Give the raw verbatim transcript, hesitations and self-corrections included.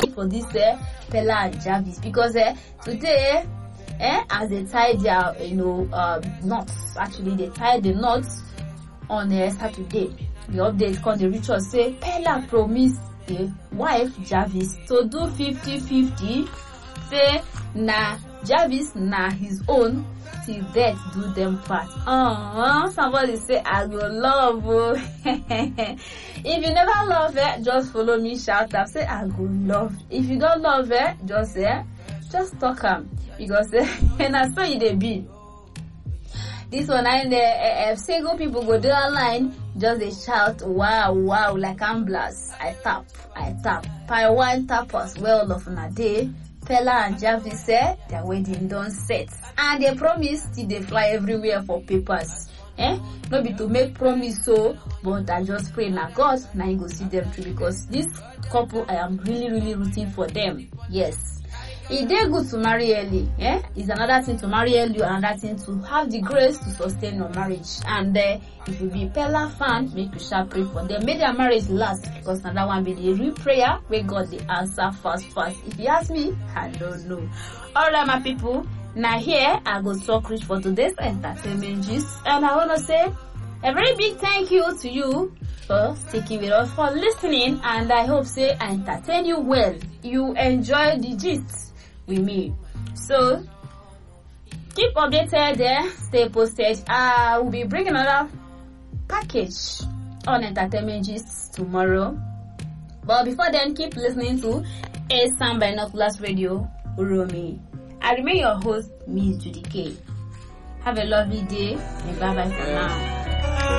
wait for this uh, Pella and Jarvis, because uh, today, eh, as they tie their, you know, uh, knots, actually they tie the knots on uh, Saturday. The update come the reach us say Pella promised the wife Jarvis to do fifty fifty. Say na Jarvis na his own till death do them part. Uh-huh. Somebody say I will love you. If you never love it, just follow me, shout out, say I will love. If you don't love it, just say eh, just talk am, because eh, and I saw you they be. This one and the uh, uh, single people go do online, just they shout wow wow like ambulance. I tap, I tap. Pi one tappers well of a day. Pella and Jarvis said their wedding done set, and they promise till they fly everywhere for papers. Eh? Not be to make promise so, but I just pray na God now you go see them through, because this couple I am really really rooting for them. Yes. It dey good to marry early, eh? It's another thing to marry early, another thing to have the grace to sustain your marriage. And uh, if you be Pella fan, make you sure pray for them. Make their marriage last, because another one be the real prayer where God the answer fast fast. If you ask me, I don't know. Alright, my people. Now here I go talk rich for today's entertainment gist, and I wanna say a very big thank you to you for sticking with us, for listening, and I hope say I entertain you well. You enjoy the gist with me. So keep updated there, stay posted. I will be bringing another package on entertainment gist tomorrow. But before then, keep listening to A Sound Binoculars Radio Uromi. I remain your host, Miss Judy K. Have a lovely day and bye bye for now.